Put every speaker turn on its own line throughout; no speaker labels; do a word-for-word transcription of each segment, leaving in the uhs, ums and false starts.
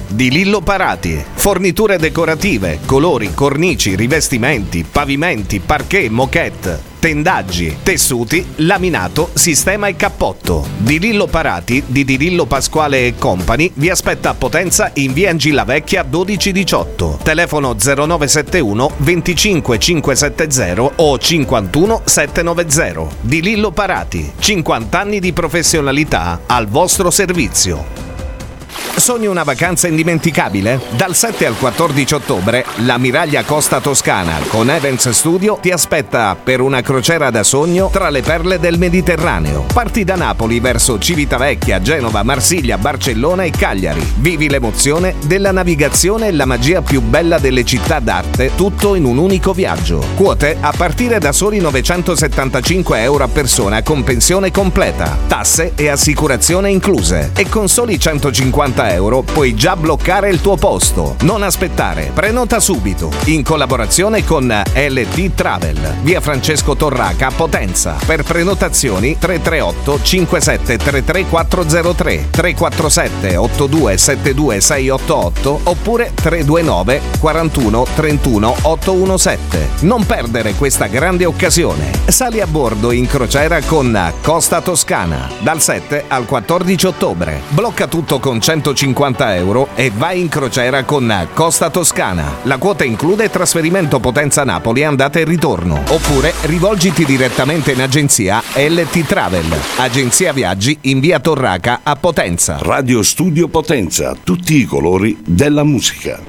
di Lillo Parati. Forniture decorative, colori, cornici, rivestimenti, pavimenti, parquet, moquette, tendaggi, tessuti, laminato, sistema e cappotto. Di Lillo Parati di Di Lillo Pasquale e Company vi aspetta a Potenza in via Angilla Vecchia dodici diciotto. Telefono zero nove sette uno venticinque cinquecentosettanta o cinquantuno settecentonovanta. Di Lillo Parati, cinquanta anni di professionalità al vostro servizio. Sogni una vacanza indimenticabile? Dal sette al quattordici ottobre l'Ammiraglia Costa Toscana con Events Studio ti aspetta per una crociera da sogno tra le perle del Mediterraneo. Parti da Napoli verso Civitavecchia, Genova, Marsiglia, Barcellona e Cagliari. Vivi l'emozione della navigazione e la magia più bella delle città d'arte, tutto in un unico viaggio. Quote a partire da soli novecentosettantacinque euro a persona con pensione completa, tasse e assicurazione incluse. E con soli centocinquanta euro puoi già bloccare il tuo posto. Non aspettare, prenota subito. In collaborazione con L T Travel, via Francesco Torraca a Potenza. Per prenotazioni tre tre otto cinque sette tre tre quattro zero tre, tre quattro sette otto due sette due sei otto otto oppure tre due nove quarantuno trentuno ottocentoundicesette. Non perdere questa grande occasione. Sali a bordo in crociera con Costa Toscana dal sette al quattordici ottobre. Blocca tutto con centocinquanta euro e vai in crociera con Costa Toscana. La quota include trasferimento Potenza-Napoli andata e ritorno. Oppure rivolgiti direttamente in agenzia L T Travel, agenzia viaggi in via Torraca a Potenza.
Radio Studio Potenza, tutti i colori della musica.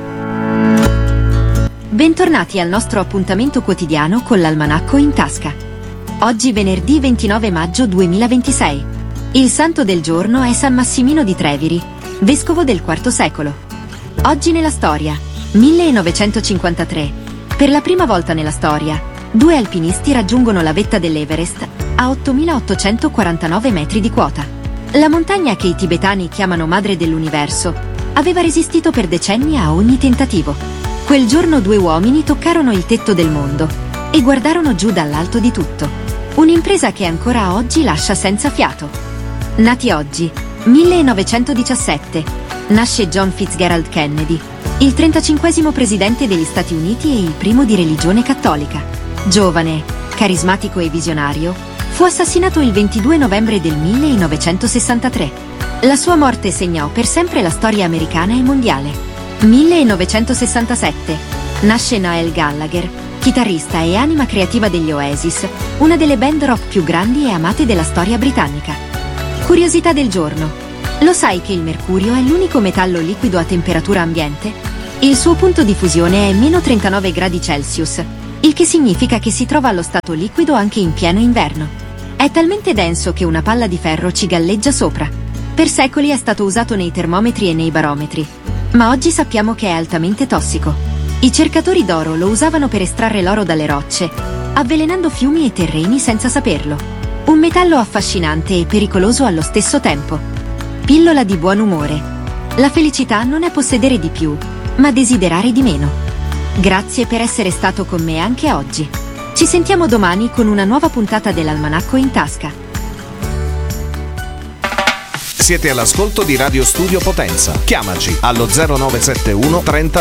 Bentornati al nostro appuntamento quotidiano con l'Almanacco in tasca. Oggi venerdì ventinove maggio duemilaventisei. Il santo del giorno è San Massimino di Treviri, vescovo del quarto secolo. Oggi nella storia, millenovecentocinquantatré. Per la prima volta nella storia, due alpinisti raggiungono la vetta dell'Everest a ottomilaottocentoquarantanove metri di quota. La montagna che i tibetani chiamano Madre dell'Universo aveva resistito per decenni a ogni tentativo. Quel giorno due uomini toccarono il tetto del mondo e guardarono giù dall'alto di tutto. Un'impresa che ancora oggi lascia senza fiato. Nati oggi, millenovecentodiciassette, nasce John Fitzgerald Kennedy, il trentacinquesimo presidente degli Stati Uniti e il primo di religione cattolica. Giovane, carismatico e visionario, fu assassinato il ventidue novembre del millenovecentosessantatré. La sua morte segnò per sempre la storia americana e mondiale. millenovecentosessantasette, nasce Noel Gallagher, chitarrista e anima creativa degli Oasis, una delle band rock più grandi e amate della storia britannica. Curiosità del giorno. Lo sai che il mercurio è l'unico metallo liquido a temperatura ambiente? Il suo punto di fusione è meno trentanove gradi Celsius, il che significa che si trova allo stato liquido anche in pieno inverno. È talmente denso che una palla di ferro ci galleggia sopra. Per secoli è stato usato nei termometri e nei barometri, ma oggi sappiamo che è altamente tossico. I cercatori d'oro lo usavano per estrarre l'oro dalle rocce, avvelenando fiumi e terreni senza saperlo. Un metallo affascinante e pericoloso allo stesso tempo. Pillola di buon umore. La felicità non è possedere di più, ma desiderare di meno. Grazie per essere stato con me anche oggi. Ci sentiamo domani con una nuova puntata dell'Almanacco in tasca.
Siete all'ascolto di Radio Studio Potenza. Chiamaci allo zero nove sette uno trenta